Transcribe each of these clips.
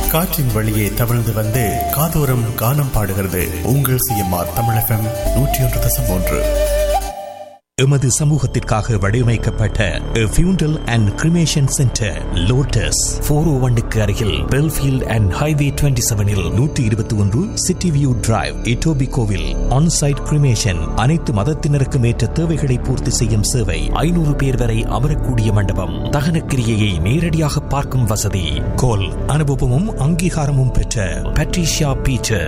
காற்றின் வழியே தவழ்ந்து வந்து காதோரம் கானம் பாடுகிறது உங்கள் சிஎம்ஆர் தமிழ் FM 101.1. எமது சமூகத்திற்காக வடிவமைக்கப்பட்ட ஃபியூண்டல் அண்ட் கிரிமேஷன் சென்டர் லோட்டஸ் 401க்கு அருகில் Belfield and highway 27இல் 121 city view drive இட்டோபிகோவில் on-site cremation. அனைத்து மதத்தினருக்கும் ஏற்ற தேவைகளை பூர்த்தி செய்யும் சேவை. 500 பேர் வரை அமரக்கூடிய மண்டபம். தகன கிரியையை நேரடியாக பார்க்கும் வசதி. கோல் அனுபவமும் அங்கீகாரமும் பெற்ற Patricia Peter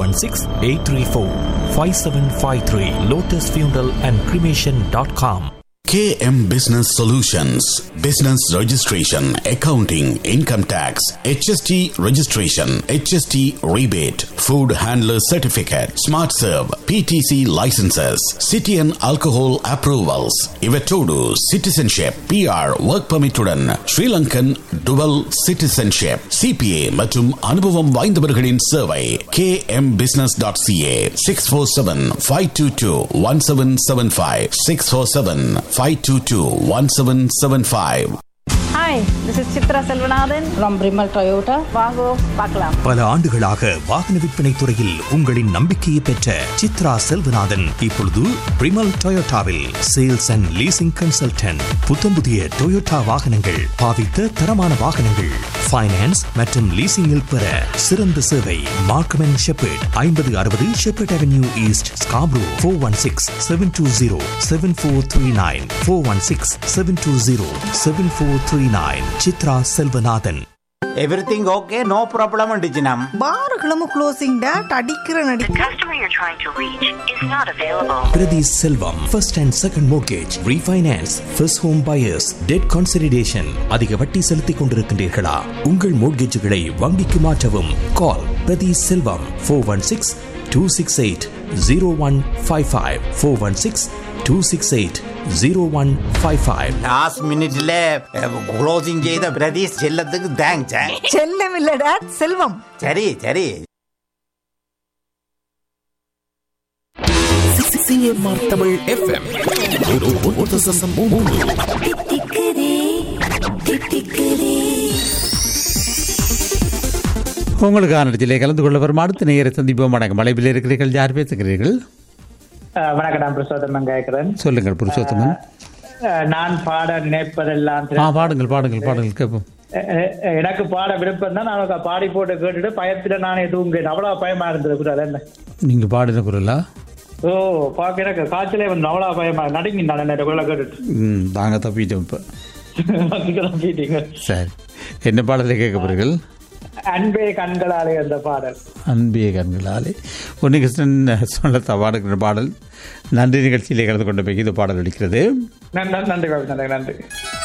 416-834-5753 Lotus Funeral and Cremation .com. KM Business Solutions, Business Registration, Accounting, Income Tax, HST Registration, HST Rebate, Food Handler Certificate, Smart Serve, PTC Licenses, City and Alcohol Approvals, Ivetodu, Citizenship, PR, Work Permit உடன் Sri Lankan Dual Citizenship, CPA மற்றும் அனுபவம் வாய்ந்தவர்களின் சேவை. kmbusiness.ca 647-522-1775 647-522-1775. Hi, this is Chitra Selvanathan from Brimal Toyota. வாங்கோ பார்க்கலாம். பல ஆண்டுகளாக வாகன விற்பனை துறையில் உங்களின் நம்பிக்கையை பெற்ற சித்ரா செல்வநாதன் இப்பொழுது பிரிமல் டொயோட்டாவில் சேல்ஸ் அண்ட் லீசிங் கன்சல்டன்ட். புத்தம் புதிய டொயோட்டா வாகனங்கள், பாவித்த தரமான வாகனங்கள், ஃபைனான்ஸ் மற்றும் லீசிங்கில் பெற சிறந்த சேவை. Markham and shepherd 5060 shepherd avenue east Scarborough 416-720-7439 416-720-7439. Chitra Selvanathan. Everything okay, no problem டிஜினம். பாருகளும் closing date அடிக்கிற நடி. The customer you're trying to reach is not available. பிரதி செல்வம் first and second mortgage, refinance, first home buyers, debt consolidation. அதிக வட்டி செலுத்திக் கொண்டிருக்கின்றீர்களா? உங்கள் மோட்கேஜுகளை வங்கிக்கு மாற்றவும். கால் பிரதி செல்வம் 416-268-0155 416-268-0155. லாஸ்ட் மினிட்ல க்ளோசிங் செய்த பிரதீஷ் செல்லத்துக்கு தேங்க்ஸ். செல்லம் இல்ல டேட் செல்வம். சரி சரி. CMR Tamil FM 101.3. உங்களுக்கான இடத்திலே கலந்து கொள்ள வரும் அடுத்த நேர சந்திப்போம். வணக்கம். மலைப்பில் இருக்கிறீர்கள், யார் பேசுகிறீர்கள்? வணக்கம், நான் புருஷோத்தமன் கேட்கிறேன். சொல்லுங்கள் புருஷோத்தமன். நான் பாட நினைப்பதெல்லாம் பாடுங்கள் பாடுங்கள் பாடுங்கள் கேட்போம். எனக்கு பாட விருப்பம் தான். நான் பாடி போட்டு கேட்டுட்டு பயத்துல நானே தூங்குறேன். அவ்வளவு பயமா இருந்தது குரல். என்ன நீங்க பாடின குரலா? ஓ, பாக்க எனக்கு காய்ச்சலே வந்து அவ்வளவு பயமா நடுங்கி நான் என்ன குரலை கேட்டுட்டு. தாங்க தப்பிட்டோம் இப்ப. தப்பிட்டீங்க. சரி, என்ன பாடலை கேட்க போறீர்கள்? அன்பே கண்களாலே அந்த பாடல். அன்பே கண்களாலே உன்னிகிருஷ்ணன் சொல்ல தவாடுகிற பாடல். நன்றி. நிகழ்ச்சியிலே கலந்து கொண்ட இந்த பாடல் அடிக்கிறது. நன்றி நன்றி நன்றி.